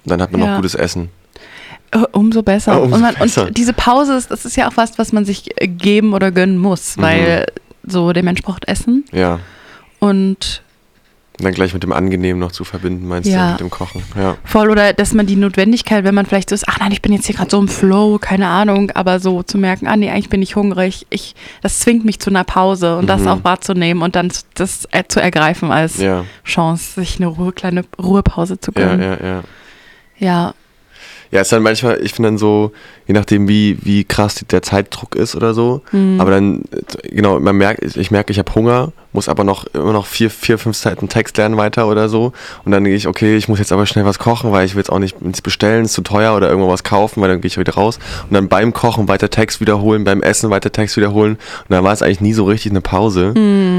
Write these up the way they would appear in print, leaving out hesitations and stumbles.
Dann hat man noch gutes Essen. Umso besser. Besser. Und diese Pause, das ist ja auch was man sich geben oder gönnen muss, weil so der Mensch braucht Essen. Ja. Und dann gleich mit dem Angenehmen noch zu verbinden, meinst du, mit dem Kochen. Ja. Voll, oder dass man die Notwendigkeit, wenn man vielleicht so ist, ach nein, ich bin jetzt hier gerade so im Flow, keine Ahnung, aber so zu merken, nee, eigentlich bin ich hungrig, das zwingt mich zu einer Pause und das auch wahrzunehmen und dann das zu ergreifen als Chance, sich eine kleine Ruhepause zu gönnen. Ja. Ja, ist dann manchmal, ich finde dann so, je nachdem wie krass der Zeitdruck ist oder so, aber dann, genau, ich merke, ich habe Hunger, muss aber immer noch 4-5 Seiten Text lernen weiter oder so und dann denke ich, okay, ich muss jetzt aber schnell was kochen, weil ich will jetzt auch nichts bestellen, ist zu teuer oder irgendwo was kaufen, weil dann gehe ich wieder raus und dann beim Kochen weiter Text wiederholen, beim Essen weiter Text wiederholen und dann war es eigentlich nie so richtig eine Pause.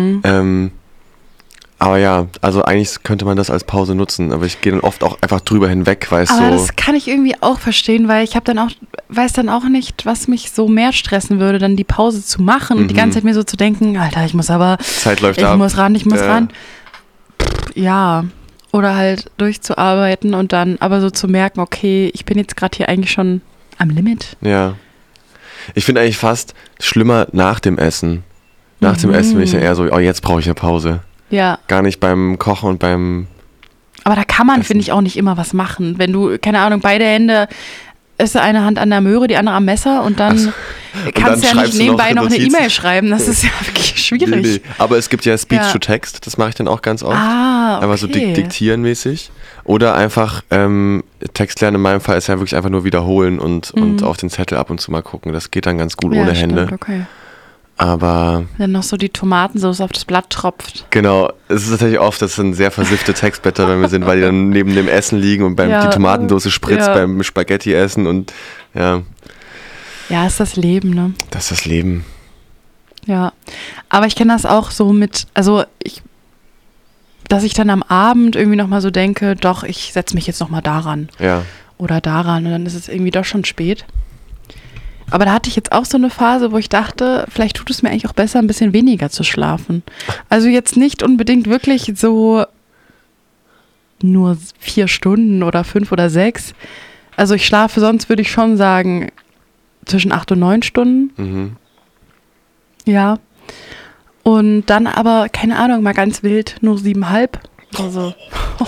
Aber ja, also eigentlich könnte man das als Pause nutzen, aber ich gehe dann oft auch einfach drüber hinweg, weil es so... Aber das kann ich irgendwie auch verstehen, weil ich weiß dann auch nicht, was mich so mehr stressen würde, dann die Pause zu machen und die ganze Zeit mir so zu denken, Alter, ich muss ran. Ja, oder halt durchzuarbeiten und dann aber so zu merken, okay, ich bin jetzt gerade hier eigentlich schon am Limit. Ja. Ich finde eigentlich fast schlimmer nach dem Essen. Nach dem Essen bin ich ja eher so, jetzt brauche ich eine Pause. Ja. Gar nicht beim Kochen und beim... Aber da kann man, finde ich, auch nicht immer was machen. Wenn du, keine Ahnung, beide Hände, ist eine Hand an der Möhre, die andere am Messer und dann kannst du ja nicht nebenbei noch eine E-Mail schreiben. Das ist ja wirklich schwierig. Nee. Aber es gibt ja Speech-to-Text, das mache ich dann auch ganz oft. Okay. Einfach so diktieren mäßig. Oder einfach Text lernen in meinem Fall ist ja wirklich einfach nur wiederholen und auf den Zettel ab und zu mal gucken. Das geht dann ganz gut ohne Hände. Okay. Aber... Wenn noch so die Tomatensauce auf das Blatt tropft. Genau, es ist tatsächlich oft, dass dann sehr versiffte Textblätter bei mir sind, weil die dann neben dem Essen liegen und die Tomatensauce spritzt beim Spaghetti-Essen und ja. Ja, ist das Leben, ne? Das ist das Leben. Ja, aber ich kenne das auch so dass ich dann am Abend irgendwie nochmal so denke, doch, ich setze mich jetzt nochmal daran. Ja. Oder daran und dann ist es irgendwie doch schon spät. Aber da hatte ich jetzt auch so eine Phase, wo ich dachte, vielleicht tut es mir eigentlich auch besser, ein bisschen weniger zu schlafen. Also jetzt nicht unbedingt wirklich so nur 4 Stunden oder 5 oder 6. Also ich schlafe sonst, würde ich schon sagen, zwischen 8 und 9 Stunden. Mhm. Ja. Und dann aber, keine Ahnung, mal ganz wild, nur 7,5. Also.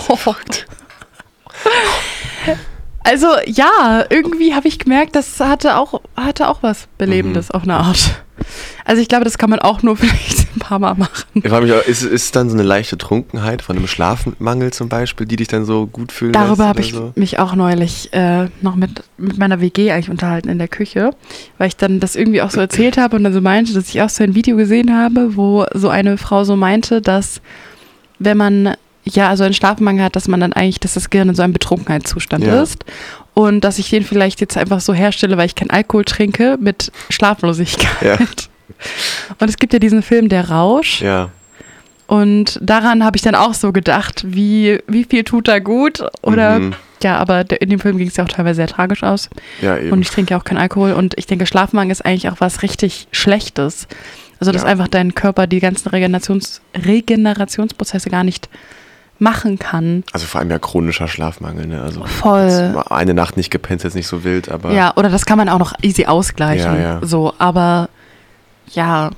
Also ja, irgendwie habe ich gemerkt, das hatte auch was Belebendes auf eine Art. Also ich glaube, das kann man auch nur vielleicht ein paar Mal machen. Ich frage mich auch, ist es dann so eine leichte Trunkenheit von einem Schlafmangel zum Beispiel, die dich dann so gut fühlen lässt? Darüber habe ich mich auch neulich noch mit meiner WG eigentlich unterhalten in der Küche, weil ich dann das irgendwie auch so erzählt habe und dann so meinte, dass ich auch so ein Video gesehen habe, wo so eine Frau so meinte, dass wenn man also einen Schlafmangel hat, dass das Gehirn in so einem Betrunkenheitszustand ist und dass ich den vielleicht jetzt einfach so herstelle, weil ich keinen Alkohol trinke, mit Schlaflosigkeit. Ja. Und es gibt ja diesen Film Der Rausch. Ja. Und daran habe ich dann auch so gedacht, wie viel tut da gut? Oder aber in dem Film ging es ja auch teilweise sehr tragisch aus. Ja, eben. Und ich trinke ja auch keinen Alkohol und ich denke, Schlafmangel ist eigentlich auch was richtig Schlechtes. Also dass einfach dein Körper die ganzen Regenerationsprozesse gar nicht machen kann. Also vor allem ja chronischer Schlafmangel, ne? Also voll. Eine Nacht nicht gepennt, ist jetzt nicht so wild, aber... Ja, oder das kann man auch noch easy ausgleichen. Ja. So, aber ja.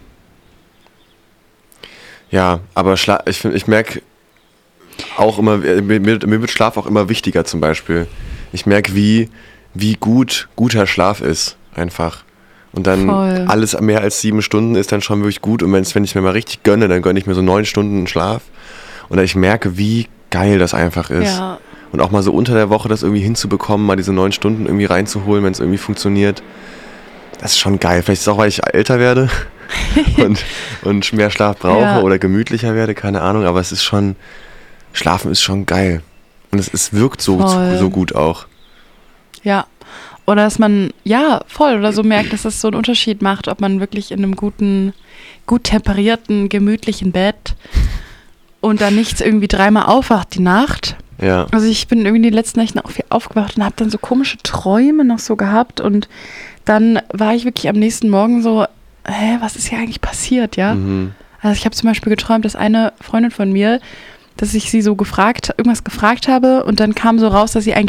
Ja, aber ich merke auch immer, mir wird Schlaf auch immer wichtiger zum Beispiel. Ich merke, wie guter Schlaf ist, einfach. Und dann alles mehr als 7 Stunden ist dann schon wirklich gut. Und wenn ich mir mal richtig gönne, dann gönne ich mir so 9 Stunden Schlaf. Und ich merke, wie geil das einfach ist. Ja. Und auch mal so unter der Woche das irgendwie hinzubekommen, mal diese 9 Stunden irgendwie reinzuholen, wenn es irgendwie funktioniert. Das ist schon geil. Vielleicht ist es auch, weil ich älter werde und mehr Schlaf brauche oder gemütlicher werde, keine Ahnung. Aber es ist schon, Schlafen ist schon geil. Und es wirkt so gut auch. Ja. Oder dass man, oder so merkt, dass das so einen Unterschied macht, ob man wirklich in einem gut temperierten, gemütlichen Bett und dann nichts irgendwie 3-mal aufwacht die Nacht. Ja. Also ich bin irgendwie in den letzten Nächten auch viel aufgewacht und habe dann so komische Träume noch so gehabt und dann war ich wirklich am nächsten Morgen so, was ist hier eigentlich passiert, ja? Mhm. Also ich habe zum Beispiel geträumt, dass eine Freundin von mir, dass ich sie so irgendwas gefragt habe und dann kam so raus, dass sie eigentlich